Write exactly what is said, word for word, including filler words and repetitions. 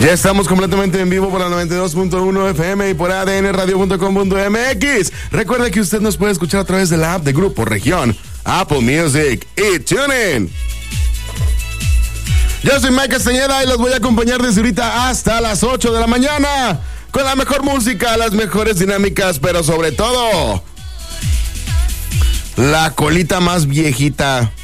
Ya estamos completamente en vivo por la noventa y dos punto uno F M y por A D N radio punto com punto M X. Recuerda que usted nos puede escuchar a través de la app de Grupo Región, Apple Music y TuneIn. Yo soy Mike Castañeda y los voy a acompañar desde ahorita hasta las ocho de la mañana con la mejor música, las mejores dinámicas, pero sobre todo la colita más viejita